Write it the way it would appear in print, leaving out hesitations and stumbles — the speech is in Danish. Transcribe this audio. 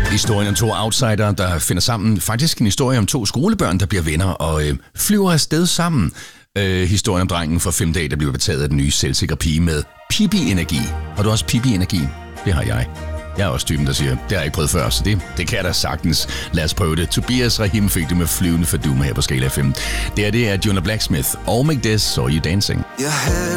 Historien om to outsider, der finder sammen. Faktisk en historie om to skolebørn, der bliver venner og flyver afsted sammen. Historien om drengen fra 5 dage, der bliver betaget af den nye selvsikre pige med Pippi-energi. Har du også Pippi-energi? Det har jeg. Jeg er også typen, der siger, det har jeg ikke prøvet før, så det kan jeg da sagtens. Lad os prøve det. Tobias Rahim fik det med flyvende fordum her på Skala FM. Det er Jonah Blacksmith og Make This Saw You Dancing. Your head